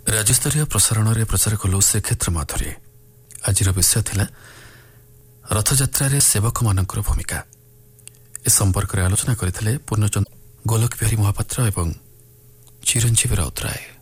राज्यस्तरीय प्रसारण में प्रचार कलु श्रीक्षेत्र माधुरी। आज विषय थिला रथयात्रा सेवक मानकर भूमिका। ए संपर्क में आलोचना करते पूर्णचंद्र गोलक बिहारी महापात्र एवं चिरंजीवी राउतराय।